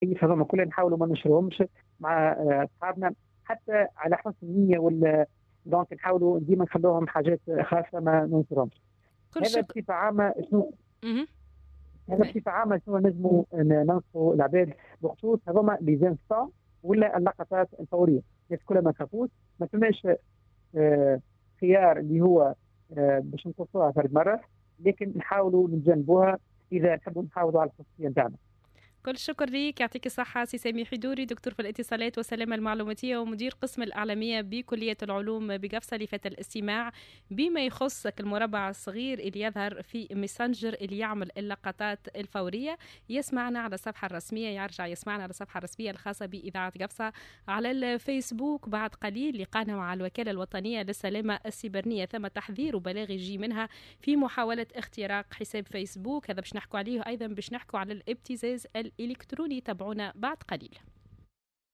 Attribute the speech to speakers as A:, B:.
A: فهذوما كلها نحاولوا ما ننشرهمش مع اصحابنا، حتى على حسن النيه دونك نحاولوا ديما نخلوهم حاجات خاصه ما ننشرهمش.
B: كل
A: هذا
B: شكر.
A: بصفه عامه شنو
B: مهم.
A: هذا
B: أي.
A: بصفه عامه شنو نجموا ننصحوا العباد بخصوص هذوما لي زانستون ولا اللقطات الفوريه. الناس كلها ما تخافوش، ما فماش خيار اللي هو باش نقصوها فرد مره، لكن نحاولوا نتجنبوها اذا نحبوا نحافظوا على الخصوصيه نتاعنا.
B: كل الشكر ليك، يعطيك الصحة سي سامي حيدوري، دكتور في الاتصالات والسلامة المعلوماتية ومدير قسم الإعلامية بكلية العلوم بقفصة لفتى الاستماع. بما يخص المربع الصغير اللي يظهر في ميسنجر اللي يعمل اللقطات الفورية، يسمعنا على الصفحة الرسمية، يرجع يسمعنا على الصفحة الرسمية الخاصة بإذاعة قفصة على الفيسبوك. بعد قليل لقانا مع الوكالة الوطنية للسلامة السيبرانية، ثم تحذير وبلاغ يجي منها في محاولة اختراق حساب فيسبوك. هذا باش نحكوا عليه، أيضا باش نحكوا على الابتزاز الإلكتروني. تابعونا بعد قليل.